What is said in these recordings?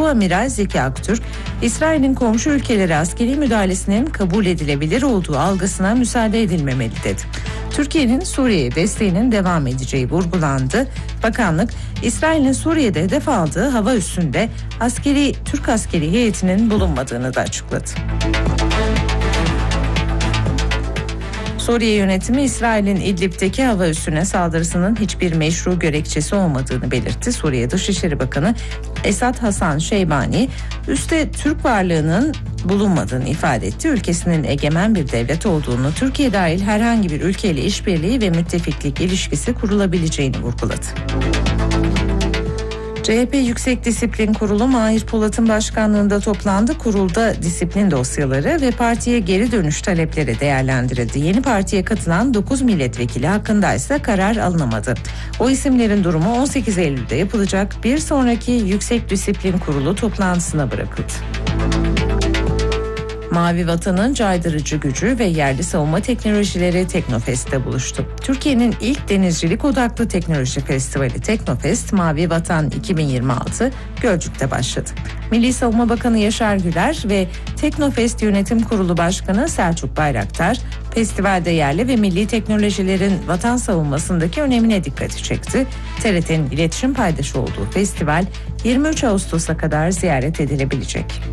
Tuamiral Zeki Aktürk, İsrail'in komşu ülkelere askeri müdahalesinin kabul edilebilir olduğu algısına müsaade edilmemeli dedi. Türkiye'nin Suriye'ye desteğinin devam edeceği vurgulandı. Bakanlık, İsrail'in Suriye'de hedef aldığı hava üssünde Türk askeri heyetinin bulunmadığını da açıkladı. Suriye yönetimi İsrail'in İdlib'deki hava üssüne saldırısının hiçbir meşru gerekçesi olmadığını belirtti. Suriye Dışişleri Bakanı Esad Hasan Şeybani, üste Türk varlığının bulunmadığını ifade etti. Ülkesinin egemen bir devlet olduğunu, Türkiye dahil herhangi bir ülkeyle işbirliği ve müttefiklik ilişkisi kurulabileceğini vurguladı. CHP Yüksek Disiplin Kurulu Mahir Polat'ın başkanlığında toplandı. Kurulda disiplin dosyaları ve partiye geri dönüş talepleri değerlendirildi. Yeni partiye katılan 9 milletvekili hakkında ise karar alınamadı. O isimlerin durumu 18 Eylül'de yapılacak bir sonraki Yüksek Disiplin Kurulu toplantısına bırakıldı. Mavi Vatan'ın caydırıcı gücü ve yerli savunma teknolojileri Teknofest'te buluştu. Türkiye'nin ilk denizcilik odaklı teknoloji festivali Teknofest, Mavi Vatan 2026 Gölcük'te başladı. Milli Savunma Bakanı Yaşar Güler ve Teknofest Yönetim Kurulu Başkanı Selçuk Bayraktar, festivalde yerli ve milli teknolojilerin vatan savunmasındaki önemine dikkati çekti. TRT'nin iletişim paydaşı olduğu festival 23 Ağustos'a kadar ziyaret edilebilecek.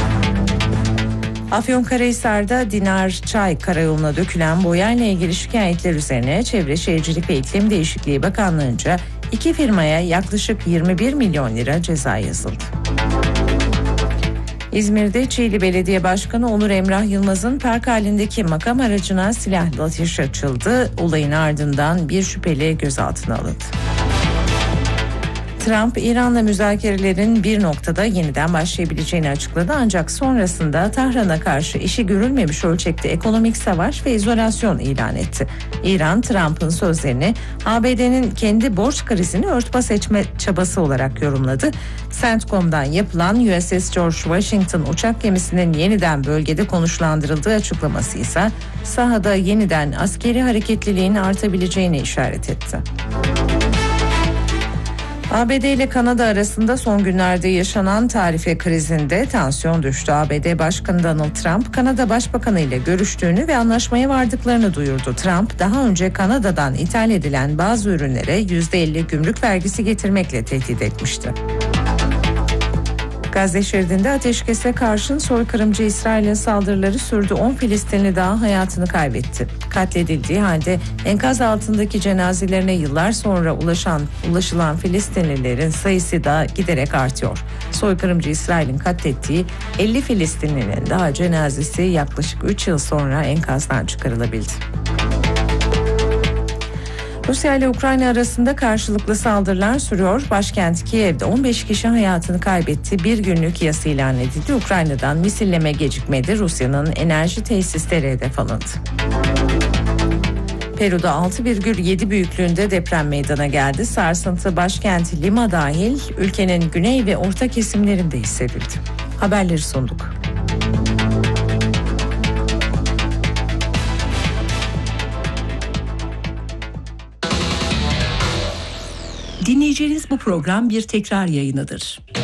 Afyonkarahisar'da Dinar Çay karayoluna dökülen boyayla ilgili şikayetler üzerine Çevre Şehircilik ve İklim Değişikliği Bakanlığı'nca 2 firmaya yaklaşık 21 milyon lira ceza yazıldı. İzmir'de Çiğli Belediye Başkanı Onur Emrah Yılmaz'ın park halindeki makam aracına silahlı ateş açıldı. Olayın ardından bir şüpheli gözaltına alındı. Trump, İran'la müzakerelerin bir noktada yeniden başlayabileceğini açıkladı. Ancak sonrasında Tahran'a karşı işi görülmemiş ölçekte ekonomik savaş ve izolasyon ilan etti. İran, Trump'ın sözlerini ABD'nin kendi borç krizini örtbas etme çabası olarak yorumladı. CENTCOM'dan yapılan USS George Washington uçak gemisinin yeniden bölgede konuşlandırıldığı açıklaması ise sahada yeniden askeri hareketliliğin artabileceğine işaret etti. ABD ile Kanada arasında son günlerde yaşanan tarife krizinde tansiyon düştü. ABD Başkanı Donald Trump, Kanada Başbakanı ile görüştüğünü ve anlaşmaya vardıklarını duyurdu. Trump, daha önce Kanada'dan ithal edilen bazı ürünlere %50 gümrük vergisi getirmekle tehdit etmişti. Gazze şeridinde ateşkese karşın soykırımcı İsrail'in saldırıları sürdü. 10 Filistinli daha hayatını kaybetti. Katledildiği halde enkaz altındaki cenazelerine yıllar sonra ulaşılan Filistinlilerin sayısı da giderek artıyor. Soykırımcı İsrail'in katlettiği 50 Filistinlinin daha cenazesi yaklaşık 3 yıl sonra enkazdan çıkarılabildi. Rusya ile Ukrayna arasında karşılıklı saldırılar sürüyor. Başkent Kiev'de 15 kişi hayatını kaybetti. Bir günlük yas ilan edildi. Ukrayna'dan misilleme gecikmedi. Rusya'nın enerji tesisleri hedef alındı. Peru'da 6,7 büyüklüğünde deprem meydana geldi. Sarsıntı başkent Lima dahil ülkenin güney ve orta kesimlerinde hissedildi. Haberleri sunduk. Dinleyeceğiniz bu program bir tekrar yayınıdır.